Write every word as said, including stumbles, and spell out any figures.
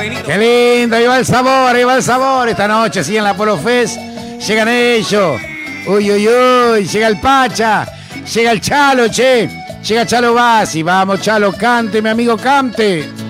Qué lindo, ahí va el sabor, ahí va el sabor. Esta noche, sí, en la Polo Fest, llegan ellos. Uy, uy, uy, llega el Pacha, llega el Chalo, che. Llega Chalo Bassi, vamos Chalo, cante, mi amigo, cante.